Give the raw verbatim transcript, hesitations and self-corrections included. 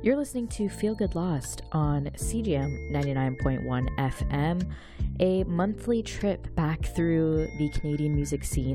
You're listening to Feel Good Lost on C G M ninety-nine point one F M, a monthly trip back through the Canadian music scene